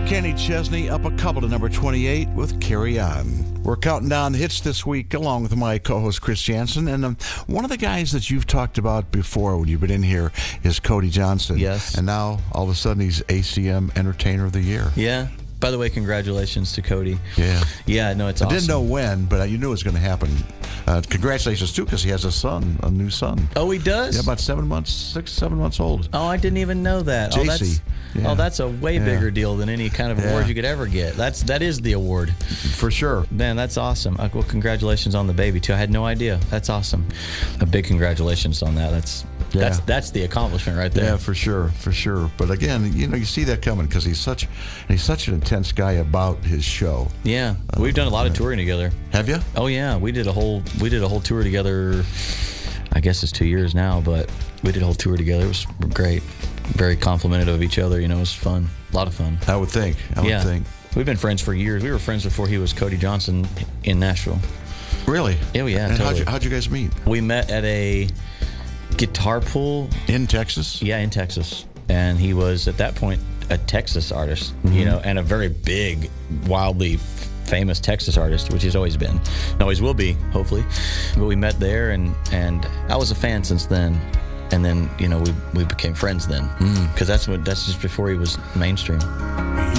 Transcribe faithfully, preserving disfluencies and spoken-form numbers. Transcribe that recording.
Kenny Chesney up a couple to number twenty-eight with Carry On. We're counting down the hits this week along with my co-host Chris Jansen. And um, one of the guys that you've talked about before when you've been in here is Cody Johnson. Yes. And now, all of a sudden, he's A C M Entertainer of the Year. Yeah. By the way, congratulations to Cody. Yeah. Yeah, no, it's I awesome. didn't know when, but you knew it was going to happen. Uh, congratulations, too, because he has a son, a new son. Oh, he does? Yeah, about seven months, six, seven months old. Oh, I didn't even know that. J C. Oh, that's, Yeah. oh, that's a way Yeah. bigger deal than any kind of Yeah. award you could ever get. That's That is the award. For sure. Man, that's awesome. Uh, well, congratulations on the baby, too. I had no idea. That's awesome. A big congratulations on that. That's Yeah. that's that's the accomplishment right there. Yeah, for sure, for sure. But again, you know, you see that coming because he's such he's such an intense guy about his show. Yeah. We've done a lot of touring together. Have you? Oh yeah, we did a whole we did a whole tour together. I guess it's two years now, but we did a whole tour together. It was great. Very complimented of each other. You know, it was fun. A lot of fun. I would think. I yeah. would think. We've been friends for years. We were friends before he was Cody Johnson in Nashville. Really? Oh yeah. And totally. how'd you, how'd you guys meet? We met at a guitar pool. In Texas? Yeah, in Texas. And he was at that point a Texas artist, Mm-hmm. you know, and a very big, wildly famous Texas artist, which he's always been, and always will be, hopefully. But we met there, and and I was a fan since then. And then, you know, we we became friends then, because that's what that's just before he was mainstream.